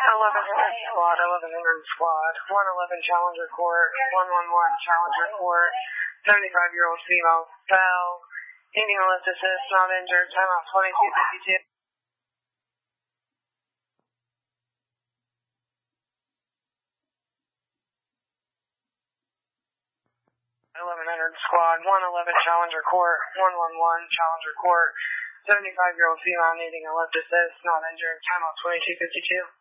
squad, 1100 squad, 111 Challenger Court, 111 Challenger Court, 75-year-old female fell, needing a lift assist, not injured, timeout 22:52. 1100 squad, 111 Challenger Court, 111 Challenger Court, 75-year-old female needing a lift assist, not injured, timeout 22:52.